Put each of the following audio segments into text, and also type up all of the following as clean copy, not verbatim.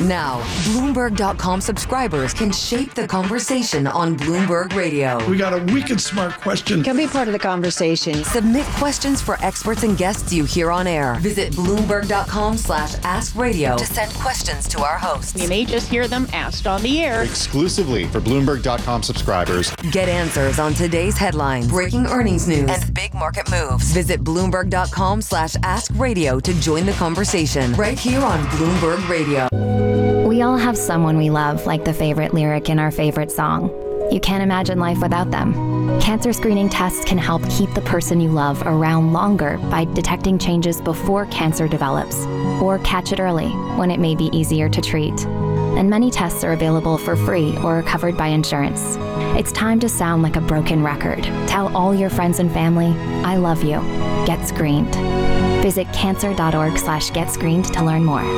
Now, Bloomberg.com subscribers can shape the conversation on Bloomberg Radio. We got a wicked smart question. Can be part of the conversation. Submit questions for experts and guests you hear on air. Visit Bloomberg.com/askradio to send questions to our hosts. You may just hear them asked on the air. Exclusively for Bloomberg.com subscribers. Get answers on today's headlines, breaking earnings news, and big market moves. Visit Bloomberg.com/askradio to join the conversation right here on Bloomberg Radio. We all have someone we love, like the favorite lyric in our favorite song. You can't imagine life without them. Cancer screening tests can help keep the person you love around longer by detecting changes before cancer develops, or catch it early when it may be easier to treat. And many tests are available for free or covered by insurance. It's time to sound like a broken record. Tell all your friends and family, I love you. Get screened. Visit cancer.org/getscreened to learn more.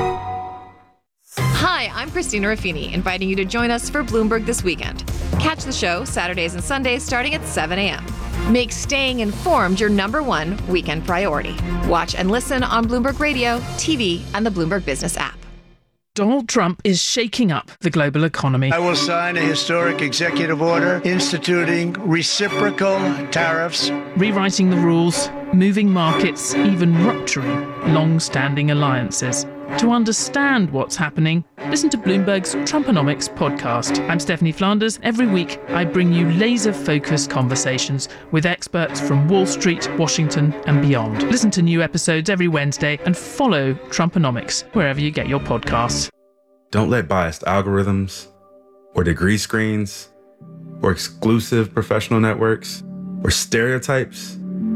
Hi, I'm Christina Ruffini, inviting you to join us for Bloomberg This Weekend. Catch the show Saturdays and Sundays starting at 7 a.m. Make staying informed your #1 weekend priority. Watch and listen on Bloomberg Radio, TV, and the Bloomberg Business app. Donald Trump is shaking up the global economy. I will sign a historic executive order instituting reciprocal tariffs, rewriting the rules, moving markets, even rupturing long-standing alliances. To understand what's happening, listen to Bloomberg's Trumponomics podcast. I'm Stephanie Flanders. Every week, I bring you laser-focused conversations with experts from Wall Street, Washington, and beyond. Listen to new episodes every Wednesday and follow Trumponomics wherever you get your podcasts. Don't let biased algorithms or degree screens or exclusive professional networks or stereotypes.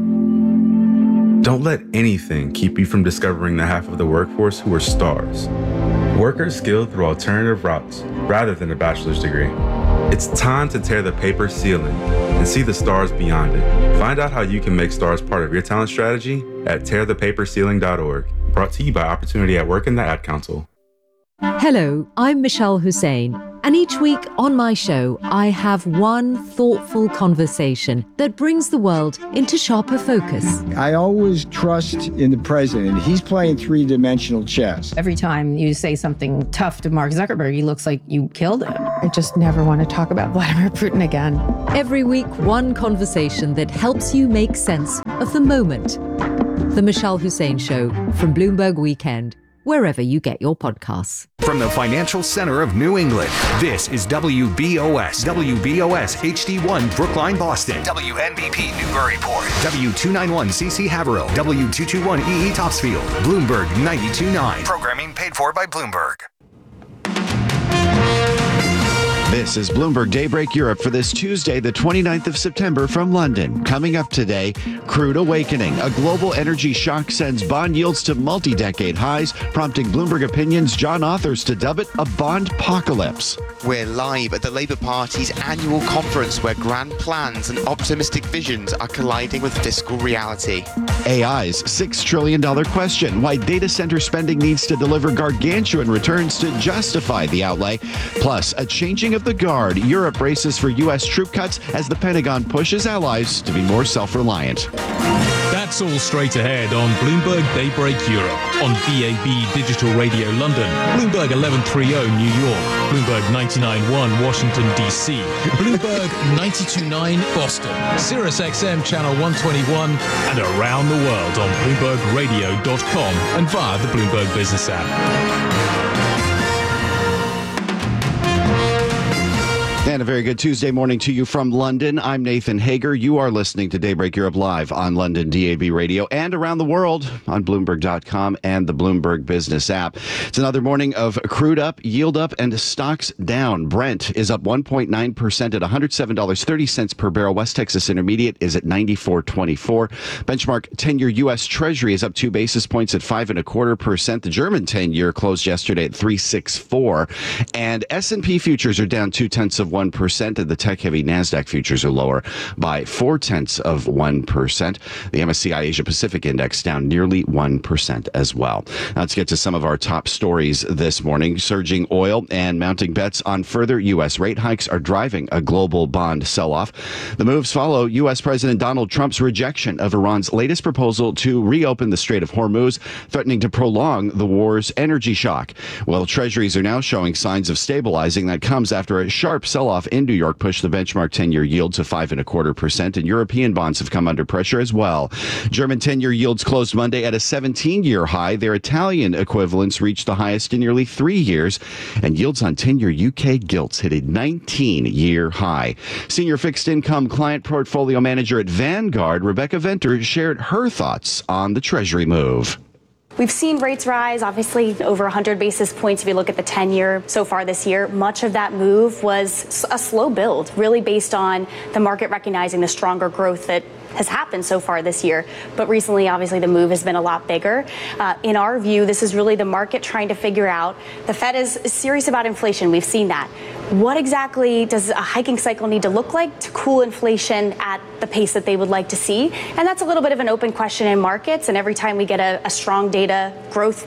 Don't let anything keep you from discovering the half of the workforce who are stars. Workers skilled through alternative routes rather than a bachelor's degree. It's time to tear the paper ceiling and see the stars beyond it. Find out how you can make stars part of your talent strategy at tearthepaperceiling.org. Brought to you by Opportunity at Work and the Ad Council. Hello, I'm Michelle Hussein, and each week on my show, I have one thoughtful conversation that brings the world into sharper focus. I always trust in the president. He's playing three-dimensional chess. Every time you say something tough to Mark Zuckerberg, he looks like you killed him. I just never want to talk about Vladimir Putin again. Every week, one conversation that helps you make sense of the moment. The Michelle Hussein Show from Bloomberg Weekend, wherever you get your podcasts. From the financial center of New England, this is WBOS HD1 Brookline, Boston, WNBP Newburyport, W291CC Haverhill, W221EE Topsfield, Bloomberg 92.9. Programming paid for by Bloomberg. This is Bloomberg Daybreak Europe for this Tuesday, the 29th of September from London. Coming up today, crude awakening. A global energy shock sends bond yields to multi-decade highs, prompting Bloomberg Opinion's John Authers to dub it a bond-pocalypse. We're live at the Labour Party's annual conference where grand plans and optimistic visions are colliding with fiscal reality. AI's $6 trillion question, why data center spending needs to deliver gargantuan returns to justify the outlay. Plus, a changing of the guard. Europe races for U.S. troop cuts as the Pentagon pushes allies to be more self-reliant. That's all straight ahead on Bloomberg Daybreak Europe, on DAB Digital Radio London, Bloomberg 1130 New York, Bloomberg 99.1 Washington, D.C., Bloomberg 92.9 Boston, Sirius XM Channel 121, and around the world on BloombergRadio.com and via the Bloomberg Business app. And a very good Tuesday morning to you from London. I'm Nathan Hager. You are listening to Daybreak Europe live on London DAB Radio and around the world on Bloomberg.com and the Bloomberg Business app. It's another morning of crude up, yield up, and stocks down. Brent is up 1.9% at $107.30 per barrel. West Texas Intermediate is at 94.24. Benchmark 10-year U.S. Treasury is up 2 basis points at 5.25%. The German 10-year closed yesterday at 3.64. And S&P futures are down 0.2%. 1%, and the tech-heavy NASDAQ futures are lower by 0.4%. The MSCI Asia Pacific Index down nearly 1% as well. Now let's get to some of our top stories this morning. Surging oil and mounting bets on further U.S. rate hikes are driving a global bond sell-off. The moves follow U.S. President Donald Trump's rejection of Iran's latest proposal to reopen the Strait of Hormuz, threatening to prolong the war's energy shock. Well, treasuries are now showing signs of stabilizing. That comes after a sharp sell-off in New York pushed the benchmark 10-year yield to 5.25%, and European bonds have come under pressure as well. German 10-year yields closed Monday at a 17-year high. Their Italian equivalents reached the highest in nearly 3 years, and yields on 10-year UK gilts hit a 19-year high. Senior fixed income client portfolio manager at Vanguard, Rebecca Venter, shared her thoughts on the Treasury move. We've seen rates rise, obviously, over 100 basis points if you look at the 10-year so far this year. Much of that move was a slow build, really based on the market recognizing the stronger growth that has happened so far this year. But recently, obviously, the move has been a lot bigger. In our view, this is really the market trying to figure out, the Fed is serious about inflation. We've seen that. What exactly does a hiking cycle need to look like to cool inflation at the pace that they would like to see? And that's a little bit of an open question in markets. And every time we get a strong data growth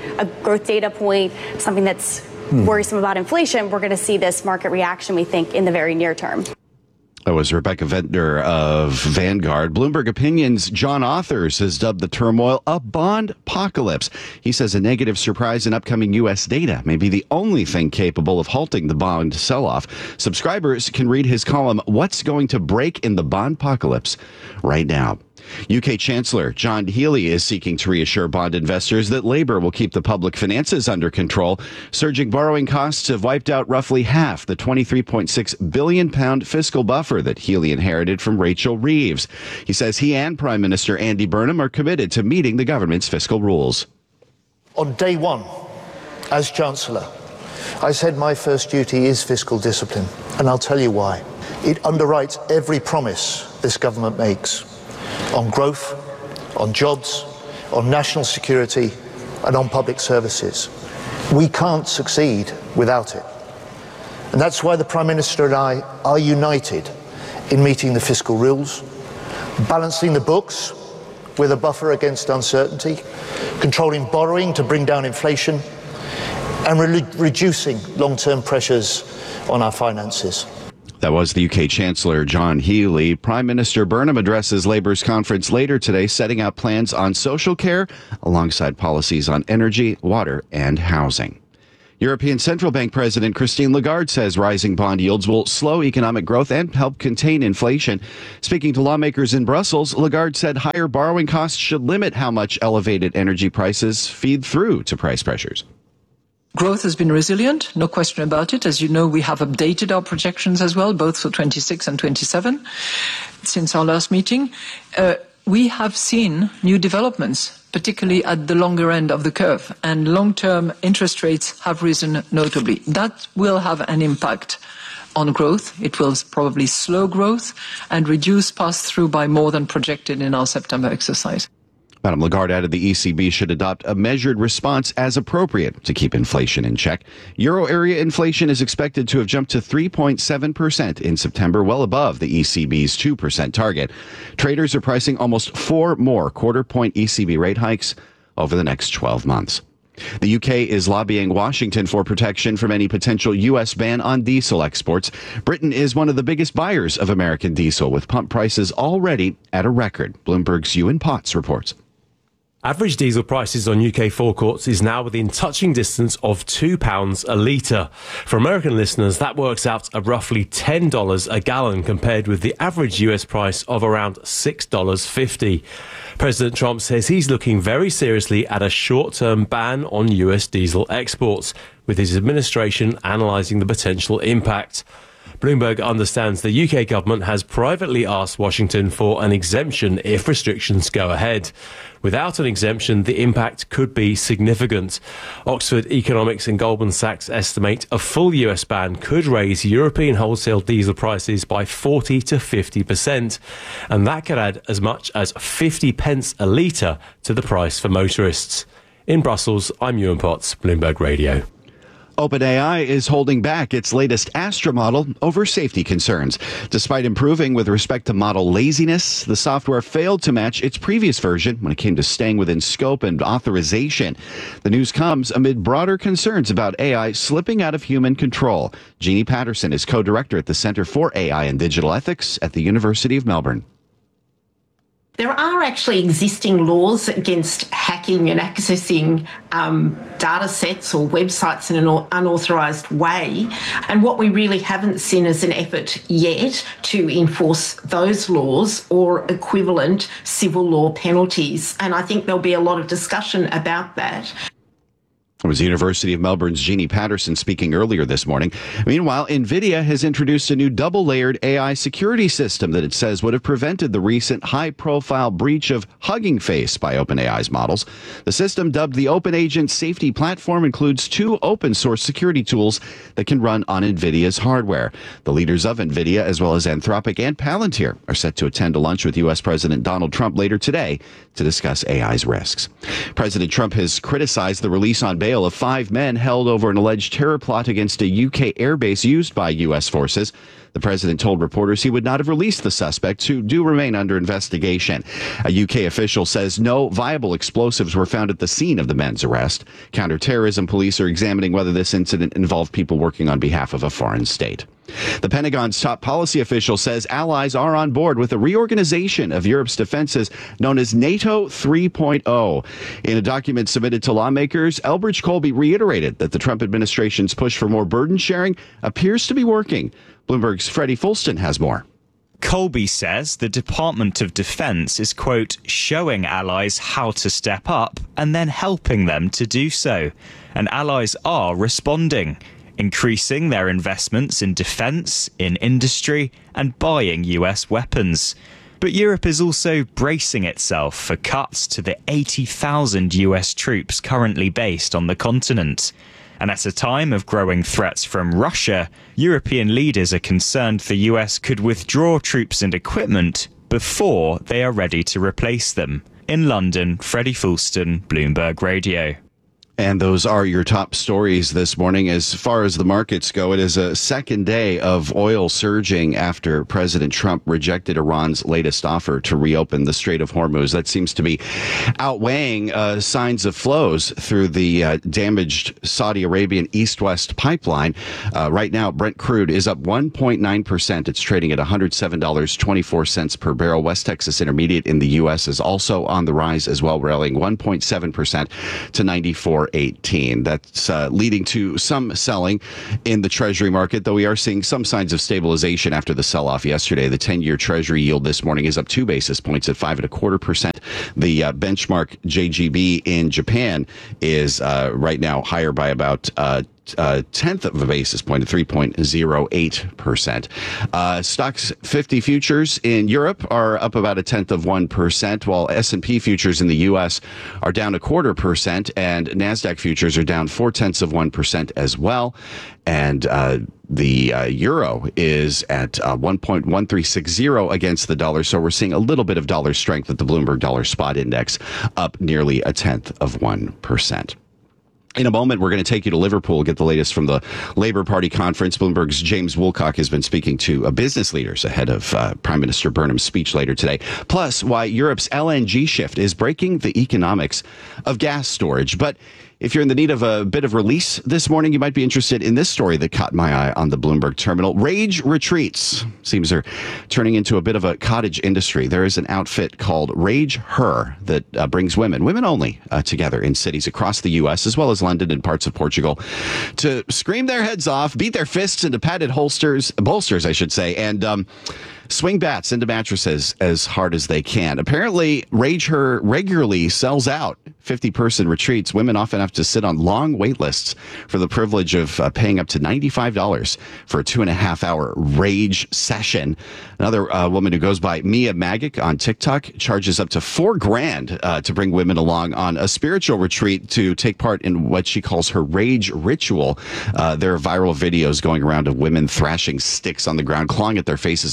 data point, something that's worrisome about inflation, we're going to see this market reaction, we think, in the very near term. That was Rebecca Venter of Vanguard. Bloomberg Opinion's John Authers has dubbed the turmoil a bond apocalypse. He says a negative surprise in upcoming U.S. data may be the only thing capable of halting the bond sell-off. Subscribers can read his column, What's Going to Break in the Bond Apocalypse, right now. UK Chancellor John Healey is seeking to reassure bond investors that Labour will keep the public finances under control. Surging borrowing costs have wiped out roughly half the £23.6 billion fiscal buffer that Healey inherited from Rachel Reeves. He says he and Prime Minister Andy Burnham are committed to meeting the government's fiscal rules. On day one, as Chancellor, I said my first duty is fiscal discipline, and I'll tell you why. It underwrites every promise this government makes. On growth, on jobs, on national security, and on public services. We can't succeed without it. And that's why the Prime Minister and I are united in meeting the fiscal rules, balancing the books with a buffer against uncertainty, controlling borrowing to bring down inflation, and reducing long-term pressures on our finances. That was the UK Chancellor John Healey. Prime Minister Burnham addresses Labour's conference later today, setting out plans on social care alongside policies on energy, water, and housing. European Central Bank President Christine Lagarde says rising bond yields will slow economic growth and help contain inflation. Speaking to lawmakers in Brussels, Lagarde said higher borrowing costs should limit how much elevated energy prices feed through to price pressures. Growth has been resilient, no question about it. As you know, we have updated our projections as well, both for 26 and 27, since our last meeting. We have seen new developments, particularly at the longer end of the curve, and long-term interest rates have risen notably. That will have an impact on growth. It will probably slow growth and reduce pass-through by more than projected in our September exercise. Madam Lagarde added the ECB should adopt a measured response as appropriate to keep inflation in check. Euro area inflation is expected to have jumped to 3.7% in September, well above the ECB's 2% target. Traders are pricing almost 4 more quarter-point ECB rate hikes over the next 12 months. The UK is lobbying Washington for protection from any potential U.S. ban on diesel exports. Britain is one of the biggest buyers of American diesel, with pump prices already at a record. Bloomberg's Ewan Potts reports. Average diesel prices on UK forecourts is now within touching distance of £2 a litre. For American listeners, that works out at roughly $10 a gallon compared with the average US price of around $6.50. President Trump says he's looking very seriously at a short-term ban on US diesel exports, with his administration analysing the potential impact. Bloomberg understands the UK government has privately asked Washington for an exemption if restrictions go ahead. Without an exemption, the impact could be significant. Oxford Economics and Goldman Sachs estimate a full US ban could raise European wholesale diesel prices by 40 to 50%, and that could add as much as 50 pence a litre to the price for motorists. In Brussels, I'm Ewan Potts, Bloomberg Radio. OpenAI is holding back its latest Astra model over safety concerns. Despite improving with respect to model laziness, the software failed to match its previous version when it came to staying within scope and authorization. The news comes amid broader concerns about AI slipping out of human control. Jeannie Patterson is co-director at the Center for AI and Digital Ethics at the University of Melbourne. There are actually existing laws against hacking and accessing data sets or websites in an unauthorised way. And what we really haven't seen is an effort yet to enforce those laws or equivalent civil law penalties. And I think there'll be a lot of discussion about that. It was the University of Melbourne's Jeannie Patterson speaking earlier this morning. Meanwhile, NVIDIA has introduced a new double-layered AI security system that it says would have prevented the recent high-profile breach of Hugging Face by OpenAI's models. The system, dubbed the OpenAgent Safety Platform, includes 2 open-source security tools that can run on NVIDIA's hardware. The leaders of NVIDIA, as well as Anthropic and Palantir, are set to attend a lunch with U.S. President Donald Trump later today to discuss AI's risks. President Trump has criticized the release on bail of 5 men held over an alleged terror plot against a UK airbase used by U.S. forces. The president told reporters he would not have released the suspects, who do remain under investigation. A UK official says no viable explosives were found at the scene of the men's arrest. Counterterrorism police are examining whether this incident involved people working on behalf of a foreign state. The Pentagon's top policy official says allies are on board with a reorganization of Europe's defenses known as NATO 3.0. In a document submitted to lawmakers, Elbridge Colby reiterated that the Trump administration's push for more burden sharing appears to be working. Bloomberg's Freddie Fulston has more. Colby says the Department of Defense is, quote, showing allies how to step up and then helping them to do so. And allies are responding, increasing their investments in defense, in industry, and buying US weapons. But Europe is also bracing itself for cuts to the 80,000 US troops currently based on the continent. And at a time of growing threats from Russia, European leaders are concerned the US could withdraw troops and equipment before they are ready to replace them. In London, Freddie Fulston, Bloomberg Radio. And those are your top stories this morning. As far as the markets go, it is a second day of oil surging after President Trump rejected Iran's latest offer to reopen the Strait of Hormuz. That seems to be outweighing signs of flows through the damaged Saudi Arabian east-west pipeline. Right now, Brent crude is up 1.9%. It's trading at $107.24 per barrel. West Texas Intermediate in the U.S. is also on the rise as well, rallying 1.7% to $94.18. That's leading to some selling in the Treasury market, though we are seeing some signs of stabilization after the sell-off yesterday. The 10-year Treasury yield this morning is up 2 basis points at 5.25%. The benchmark JGB in Japan is right now higher by about a tenth of a basis point at 3.08%. Stocks 50 futures in Europe are up about 1/10%, while S&P futures in the U.S. are down 1/4%, and NASDAQ futures are down 0.4% as well. And the euro is at 1.1360 against the dollar. So we're seeing a little bit of dollar strength at the Bloomberg Dollar Spot Index, up nearly 0.1%. In a moment, we're going to take you to Liverpool, get the latest from the Labour Party conference. Bloomberg's James Woolcock has been speaking to business leaders ahead of Prime Minister Burnham's speech later today. Plus, why Europe's LNG shift is breaking the economics of gas storage. But if you're in the need of a bit of release this morning, you might be interested in this story that caught my eye on the Bloomberg terminal. Rage retreats. Seems they're turning into a bit of a cottage industry. There is an outfit called Rage Her that brings women only, together in cities across the U.S. as well as London and parts of Portugal to scream their heads off, beat their fists into padded bolsters, I should say, and swing bats into mattresses as hard as they can. Apparently, Rage Her regularly sells out 50-person retreats. Women often have to sit on long wait lists for the privilege of paying up to $95 for a 2.5-hour rage session. Another woman who goes by Mia Magic on TikTok charges up to $4,000 to bring women along on a spiritual retreat to take part in what she calls her rage ritual. There are viral videos going around of women thrashing sticks on the ground, clawing at their faces, and screaming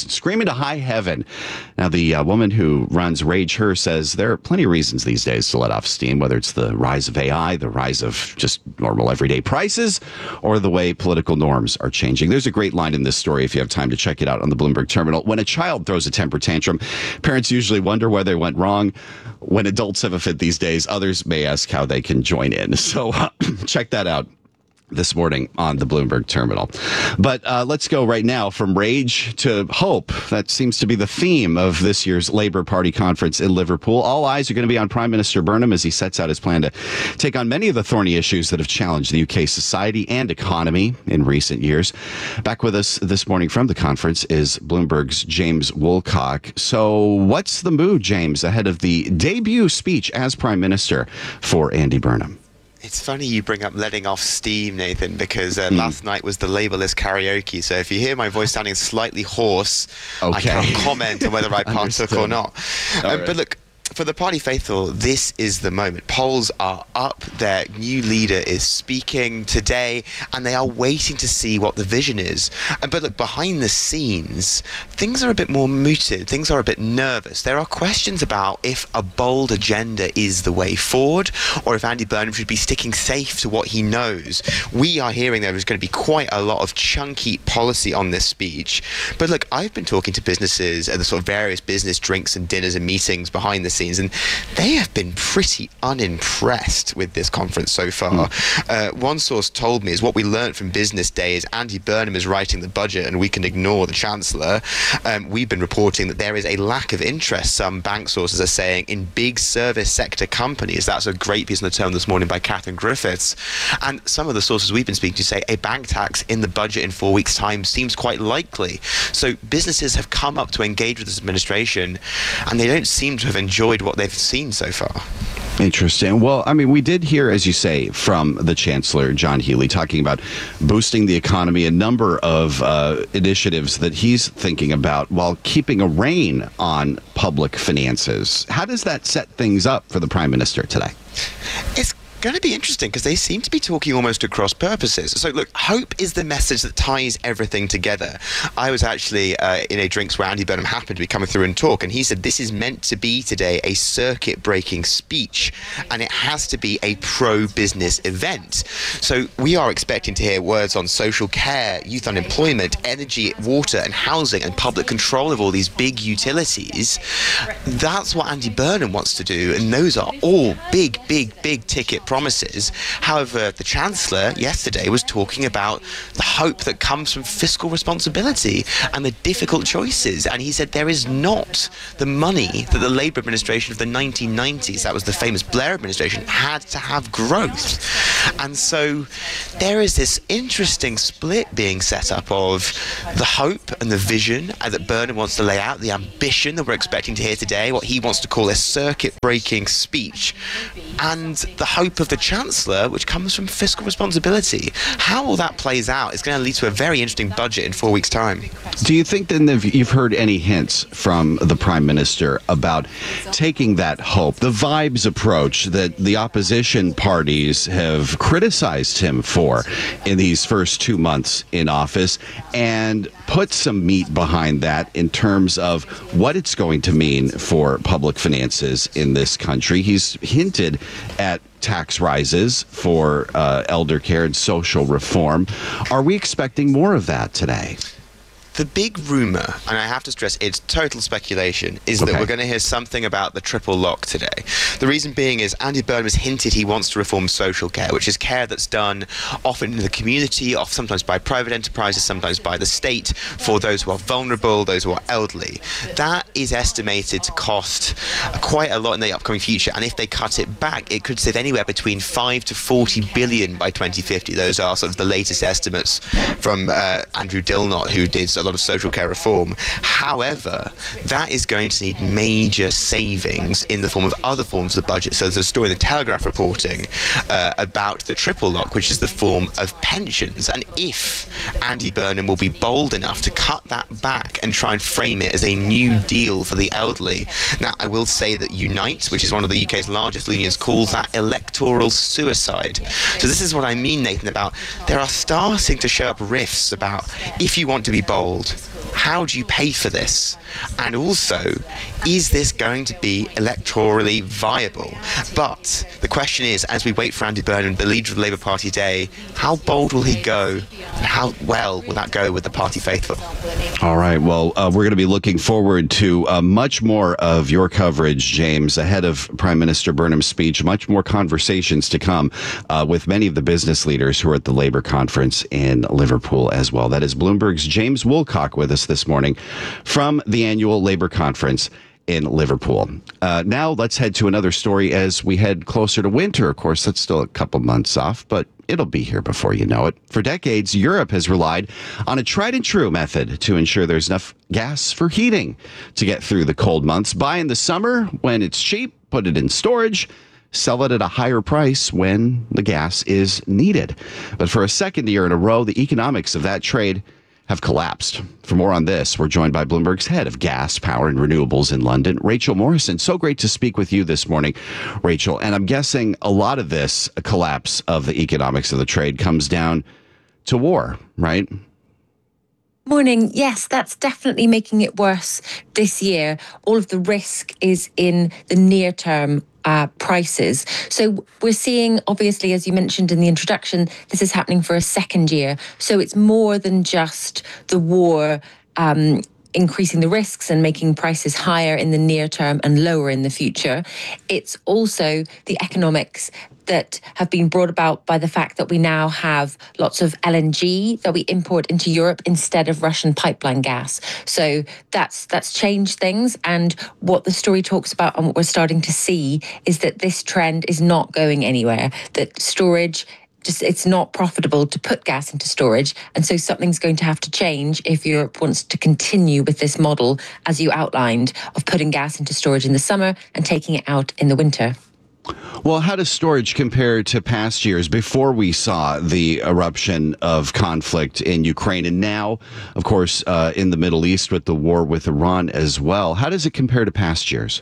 to high heaven. Now, the woman who runs Rage Her says there are plenty of reasons these days to let off steam, whether it's the rise of AI, the rise of just normal everyday prices, or the way political norms are changing. There's a great line in this story, if you have time to check it out, on the Bloomberg terminal. When a child throws a temper tantrum, parents usually wonder where they went wrong. When adults have a fit these days, others may ask how they can join in. So check that out this morning on the Bloomberg terminal. But let's go right now from rage to hope. That seems to be the theme of this year's Labour Party conference in Liverpool. All eyes are going to be on Prime Minister Burnham as he sets out his plan to take on many of the thorny issues that have challenged the UK society and economy in recent years. Back with us this morning from the conference is Bloomberg's James Woolcock. So what's the mood, James, ahead of the debut speech as Prime Minister for Andy Burnham? It's funny you bring up letting off steam, Nathan, because last night was the Labourless karaoke. So if you hear my voice sounding slightly hoarse, I can't comment on whether I partook or not. But look, for the party faithful, this is the moment. Polls are up. Their new leader is speaking today, and they are waiting to see what the vision is. But look, behind the scenes, things are a bit more mooted. Things are a bit nervous. There are questions about if a bold agenda is the way forward, or if Andy Burnham should be sticking safe to what he knows. We are hearing there is going to be quite a lot of chunky policy on this speech. But look, I've been talking to businesses at the sort of various business drinks and dinners and meetings behind the scenes, and they have been pretty unimpressed with this conference so far. One source told me is what we learned from Business Day is Andy Burnham is writing the budget and we can ignore the Chancellor. We've been reporting that there is a lack of interest, some bank sources are saying, in big service sector companies. That's a great piece on the Tone this morning by Catherine Griffiths. And some of the sources we've been speaking to say a bank tax in the budget in 4 weeks' time seems quite likely. So businesses have come up to engage with this administration, and they don't seem to have enjoyed what they've seen so far. Interesting. Well, I mean, we did hear, as you say, from the Chancellor, John Healey, talking about boosting the economy, a number of initiatives that he's thinking about while keeping a rein on public finances. How does that set things up for the Prime Minister today? It's going to be interesting because they seem to be talking almost at cross purposes. So look, hope is the message that ties everything together. I was actually in a drinks where Andy Burnham happened to be coming through and talk, and he said this is meant to be today a circuit breaking speech, and it has to be a pro-business event. So we are expecting to hear words on social care, youth unemployment, energy, water and housing, and public control of all these big utilities. That's what Andy Burnham wants to do, and those are all big ticket promises. However, the Chancellor yesterday was talking about the hope that comes from fiscal responsibility and the difficult choices, and he said there is not the money that the Labour administration of the 1990s, that was the famous Blair administration, had to have growth. And so there is this interesting split being set up of the hope and the vision that Burnham wants to lay out, the ambition that we're expecting to hear today, what he wants to call a circuit-breaking speech, and the hope of the Chancellor, which comes from fiscal responsibility. How all that plays out is going to lead to a very interesting budget in 4 weeks' time. Do you think then that you've heard any hints from the Prime Minister about taking that hope, the vibes approach that the opposition parties have criticized him for in these first 2 months in office, and put some meat behind that in terms of what it's going to mean for public finances in this country? He's hinted at tax rises for elder care and social reform. Are we expecting more of that today? The big rumour, and I have to stress it's total speculation, is that we're going to hear something about the triple lock today. The reason being is Andy Burnham has hinted he wants to reform social care, which is care that's done often in the community, sometimes by private enterprises, sometimes by the state, for those who are vulnerable, those who are elderly. That is estimated to cost quite a lot in the upcoming future, and if they cut it back, it could save anywhere between 5 to 40 billion by 2050. Those are sort of the latest estimates from Andrew Dilnot, who did a lot of social care reform. However, that is going to need major savings in the form of other forms of the budget. So there's a story in the Telegraph reporting about the triple lock, which is the form of pensions. And if Andy Burnham will be bold enough to cut that back and try and frame it as a new deal for the elderly. Now, I will say that Unite, which is one of the UK's largest unions, calls that electoral suicide. So this is what I mean, Nathan, about there are starting to show up rifts about if you want to be bold, how do you pay for this? And also, is this going to be electorally viable? But the question is, as we wait for Andy Burnham, the leader of the Labour Party today, how bold will he go, and how well will that go with the party faithful? All right. Well, we're going to be looking forward to much more of your coverage, James, ahead of Prime Minister Burnham's speech. Much more conversations to come with many of the business leaders who are at the Labour conference in Liverpool as well. That is Bloomberg's James Woolcock with us this morning from the annual Labour conference in Liverpool. Now let's head to another story as we head closer to winter. Of course, that's still a couple months off, but it'll be here before you know it. For decades, Europe has relied on a tried and true method to ensure there's enough gas for heating to get through the cold months. Buy in the summer when it's cheap, put it in storage, sell it at a higher price when the gas is needed. But for a second year in a row, the economics of that trade have collapsed. For more on this, we're joined by Bloomberg's head of gas, power, and renewables in London, Rachel Morrison. So great to speak with you this morning, Rachel. And I'm guessing a lot of this collapse of the economics of the trade comes down to war, right? Morning. Yes, that's definitely making it worse this year. All of the risk is in the near term prices. So we're seeing, obviously, as you mentioned in the introduction, this is happening for a second year. So it's more than just the war increasing the risks and making prices higher in the near term and lower in the future. It's also the economics that have been brought about by the fact that we now have lots of LNG that we import into Europe instead of Russian pipeline gas. So that's changed things. And what the story talks about and what we're starting to see is that this trend is not going anywhere, that storage it's not profitable to put gas into storage. And so something's going to have to change if Europe wants to continue with this model, as you outlined, of putting gas into storage in the summer and taking it out in the winter. Well, how does storage compare to past years before we saw the eruption of conflict in Ukraine and now, of course, in the Middle East with the war with Iran as well? How does it compare to past years?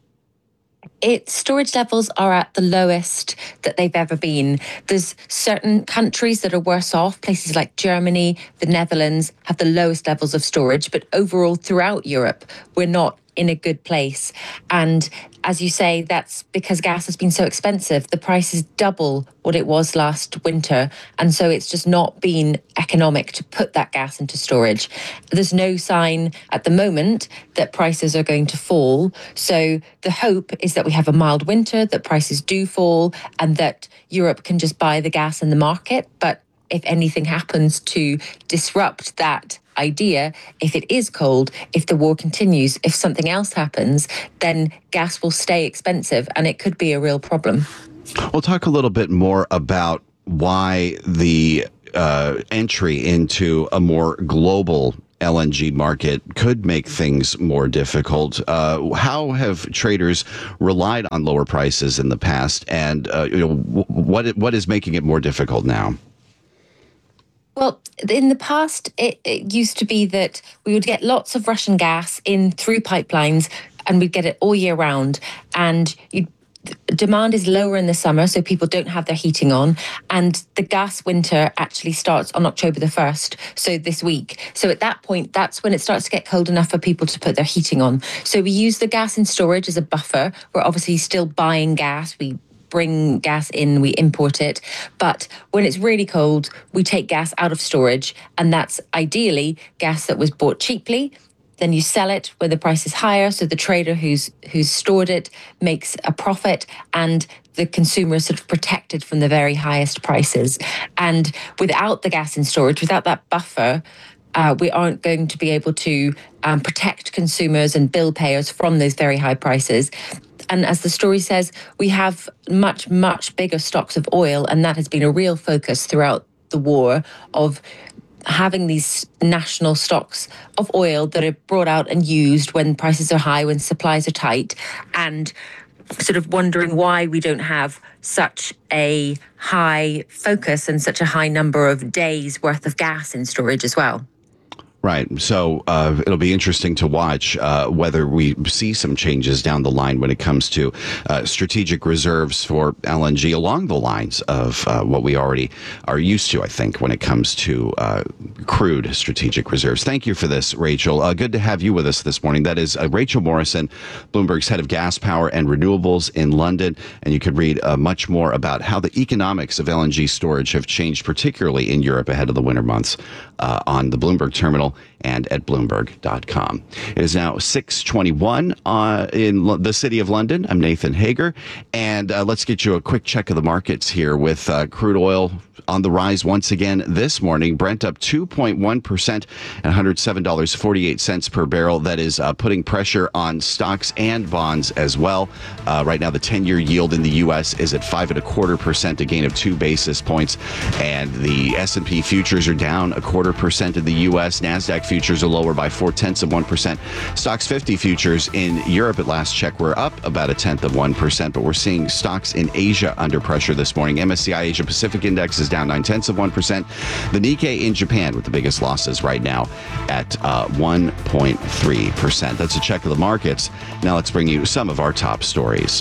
Storage levels are at the lowest that they've ever been. There's certain countries that are worse off. Places like Germany, the Netherlands have the lowest levels of storage. But overall, throughout Europe, we're not in a good place. And as you say, that's because gas has been so expensive. The price is double what it was last winter. And so it's just not been economic to put that gas into storage. There's no sign at the moment that prices are going to fall. So the hope is that we have a mild winter, that prices do fall, and that Europe can just buy the gas in the market. But if anything happens to disrupt that idea, if it is cold, if the war continues, if something else happens, then gas will stay expensive and it could be a real problem. We'll talk a little bit more about why the entry into a more global LNG market could make things more difficult. How have traders relied on lower prices in the past, and what is making it more difficult now? Well, in the past, it used to be that we would get lots of Russian gas in through pipelines and we'd get it all year round. And demand is lower in the summer, so people don't have their heating on. And the gas winter actually starts on October the 1st, so this week. So at that point, that's when it starts to get cold enough for people to put their heating on. So we use the gas in storage as a buffer. We're obviously still buying gas. We bring gas in, we import it. But when it's really cold, we take gas out of storage. And that's ideally gas that was bought cheaply. Then you sell it when the price is higher. So the trader who's stored it makes a profit, and the consumer is sort of protected from the very highest prices. And without the gas in storage, without that buffer, we aren't going to be able to protect consumers and bill payers from those very high prices. And as the story says, we have much, much bigger stocks of oil, and that has been a real focus throughout the war, of having these national stocks of oil that are brought out and used when prices are high, when supplies are tight, and sort of wondering why we don't have such a high focus and such a high number of days worth of gas in storage as well. Right. So it'll be interesting to watch whether we see some changes down the line when it comes to strategic reserves for LNG along the lines of what we already are used to, I think, when it comes to crude strategic reserves. Thank you for this, Rachel. Good to have you with us this morning. That is Rachel Morrison, Bloomberg's head of gas, power, and renewables in London. And you could read much more about how the economics of LNG storage have changed, particularly in Europe ahead of the winter months, on the Bloomberg terminal and at Bloomberg.com. It is now 6:21 in the city of London. I'm Nathan Hager, and let's get you a quick check of the markets here with crude oil on the rise once again this morning. Brent up 2.1% at $107.48 per barrel. That is putting pressure on stocks and bonds as well. Right now, the 10-year yield in the U.S. is at 5.25%, a gain of 2 basis points, and the S&P futures are down 0.25% in the U.S. NASDAQ futures are lower by 0.4%. Stocks 50 futures in Europe at last check were up about 0.1%, but we're seeing stocks in Asia under pressure this morning. MSCI Asia Pacific Index is down 0.9%. The Nikkei in Japan with the biggest losses right now at 1.3%. That's a check of the markets. Now let's bring you some of our top stories.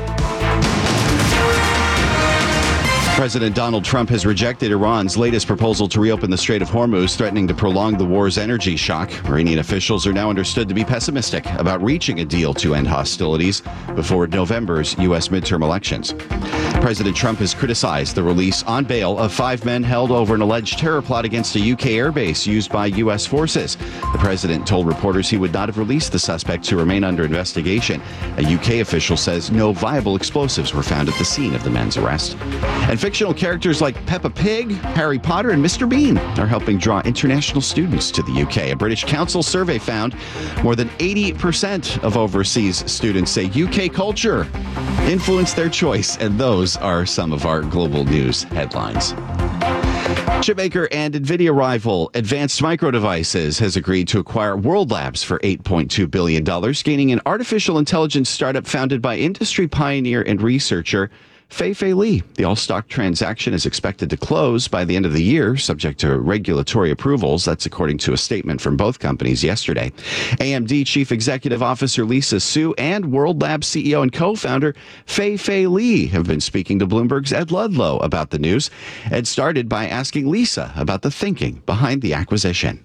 President Donald Trump has rejected Iran's latest proposal to reopen the Strait of Hormuz, threatening to prolong the war's energy shock. Iranian officials are now understood to be pessimistic about reaching a deal to end hostilities before November's U.S. midterm elections. President Trump has criticized the release on bail of 5 men held over an alleged terror plot against a UK airbase used by U.S. forces. The president told reporters he would not have released the suspects who remain under investigation. A UK official says no viable explosives were found at the scene of the men's arrest. And fictional characters like Peppa Pig, Harry Potter, and Mr. Bean are helping draw international students to the UK. A British Council survey found more than 80% of overseas students say UK culture influenced their choice, and those are some of our global news headlines. Chipmaker and NVIDIA rival Advanced Micro Devices has agreed to acquire World Labs for $8.2 billion, gaining an artificial intelligence startup founded by industry pioneer and researcher Fei-Fei Li. The all-stock transaction is expected to close by the end of the year, subject to regulatory approvals. That's according to a statement from both companies yesterday. AMD Chief Executive Officer Lisa Su and World Labs CEO and co-founder Fei-Fei Li have been speaking to Bloomberg's Ed Ludlow about the news. Ed started by asking Lisa about the thinking behind the acquisition.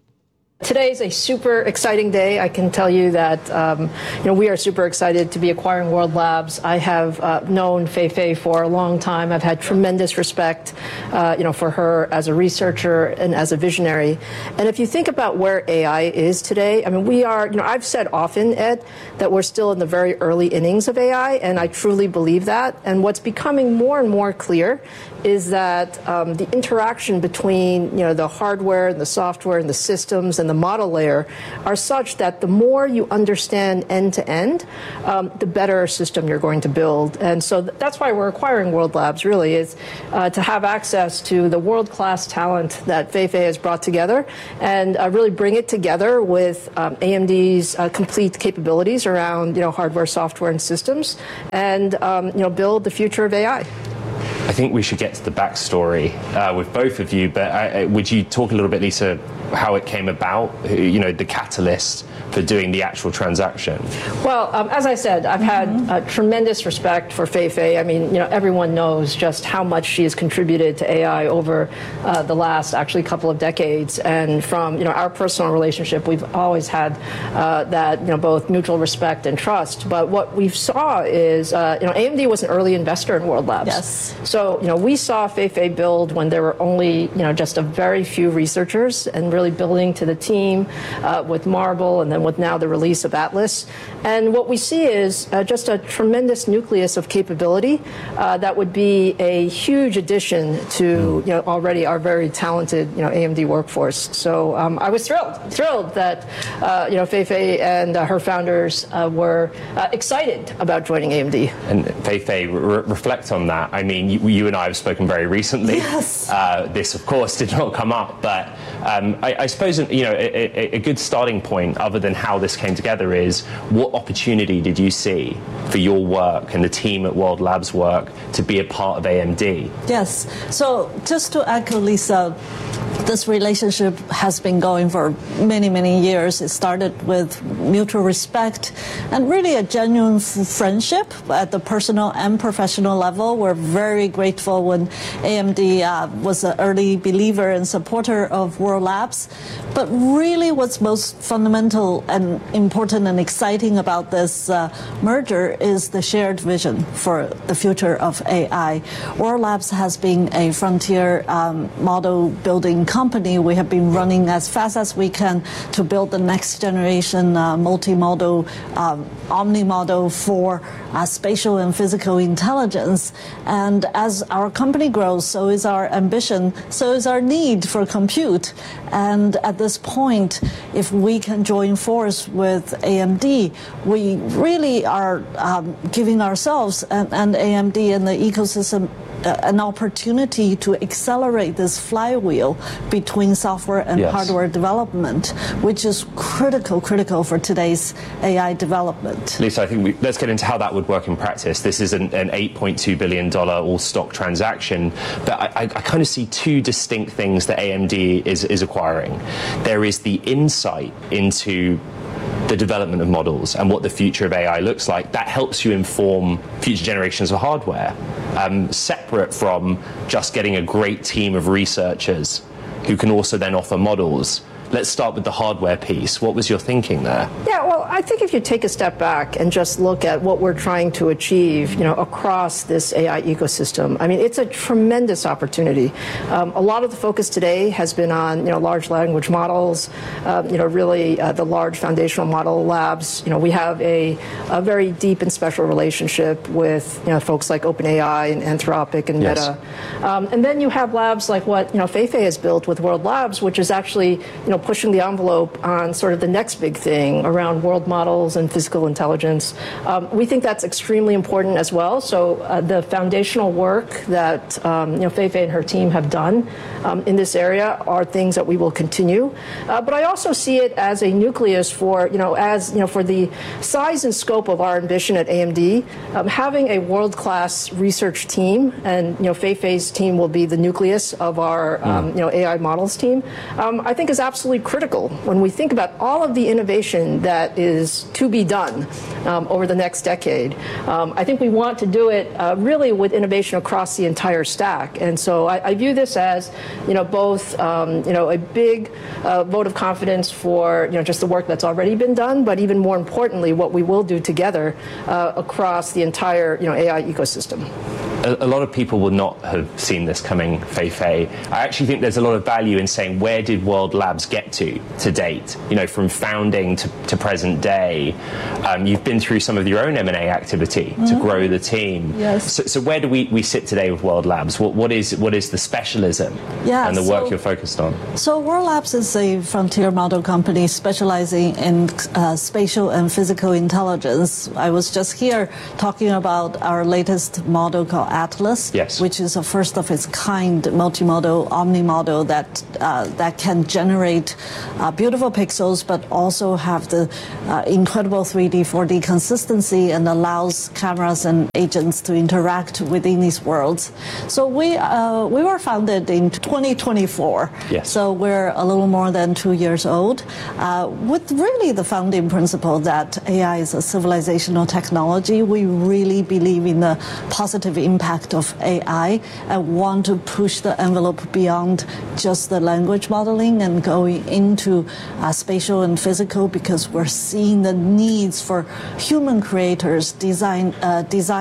Today is a super exciting day. I can tell you that we are super excited to be acquiring World Labs. I have known Fei-Fei for a long time. I've had tremendous respect, for her as a researcher and as a visionary. And if you think about where AI is today, I mean, we are. I've said often, Ed, that we're still in the very early innings of AI, and I truly believe that. And what's becoming more and more clear is that the interaction between the hardware and the software and the systems and the model layer are such that the more you understand end to end, the better system you're going to build. And so that's why we're acquiring World Labs, really, is to have access to the world-class talent that Fei-Fei has brought together and really bring it together with AMD's complete capabilities around hardware, software, and systems, and build the future of AI. I think we should get to the backstory with both of you, but would you talk a little bit, Lisa, how it came about, the catalyst for doing the actual transaction? Well, as I said, I've had tremendous respect for Fei-Fei. I mean, everyone knows just how much she has contributed to AI over the last actually couple of decades. And from, our personal relationship, we've always had that, both mutual respect and trust. But what we saw is, AMD was an early investor in World Labs. Yes. So, we saw Fei-Fei build when there were only, just a very few researchers, and really building to the team with Marble and then with now the release of Atlas. And what we see is just a tremendous nucleus of capability that would be a huge addition to already our very talented AMD workforce. So I was thrilled that Fei-Fei and her founders were excited about joining AMD. And Fei-Fei, reflect on that. I mean, you and I have spoken very recently. Yes. This, of course, did not come up, but I suppose a good starting point, other than how this came together, is what opportunity did you see for your work and the team at World Labs work to be a part of AMD? Yes. So just to echo Lisa, this relationship has been going for many, many years. It started with mutual respect and really a genuine friendship at the personal and professional level. We're very grateful when AMD was an early believer and supporter of World Labs. But really what's most fundamental and important and exciting about this merger is the shared vision for the future of AI. World Labs has been a frontier model building company. We have been running as fast as we can to build the next generation multimodal, omni-model for spatial and physical intelligence. And as our company grows, so is our ambition, so is our need for compute. And at this point, if we can join force with AMD, we really are giving ourselves and AMD and the ecosystem an opportunity to accelerate this flywheel between software and hardware development, which is critical for today's AI development. Lisa, I think let's get into how that would work in practice. This is an $8.2 billion all-stock transaction, but I kind of see two distinct things that AMD is acquiring. There is the insight into the development of models and what the future of AI looks like. That helps you inform future generations of hardware, separate from just getting a great team of researchers who can also then offer models. Let's start with the hardware piece. What was your thinking there? Yeah, well, I think if you take a step back and just look at what we're trying to achieve, across this AI ecosystem, I mean, it's a tremendous opportunity. A lot of the focus today has been on, large language models, really the large foundational model labs. We have a very deep and special relationship with, folks like OpenAI and Anthropic and Meta. And then you have labs like what, Fei has built with World Labs, which is actually, pushing the envelope on sort of the next big thing around world models and physical intelligence. We think that's extremely important as well. So the foundational work that Fei and her team have done in this area are things that we will continue. But I also see it as a nucleus for, for the size and scope of our ambition at AMD, having a world-class research team, and Fei's team will be the nucleus of our AI models team. I think is absolutely critical when we think about all of the innovation that is to be done over the next decade. I think we want to do it really with innovation across the entire stack. And so I view this as, both, a big vote of confidence for, just the work that's already been done, but even more importantly, what we will do together across the entire, AI ecosystem. A lot of people would not have seen this coming, Fei. I actually think there's a lot of value in saying, where did World Labs get to date? From founding to present day. You've been through some of your own M&A activity to grow the team. Yes. So where do we sit today with World Labs? What is the specialism and the work you're focused on? So World Labs is a frontier model company specializing in spatial and physical intelligence. I was just here talking about our latest model called Atlas, which is a first of its kind multimodal, omni-model that can generate beautiful pixels, but also have the incredible 3D, 4D consistency and allows cameras and agents to interact within these worlds. So we were founded in 2024. So we're a little more than 2 years old, with really the founding principle that AI is a civilizational technology. We really believe in the positive impact of AI and want to push the envelope beyond just the language modeling and going into spatial and physical, because we're seeing the needs for human creators, design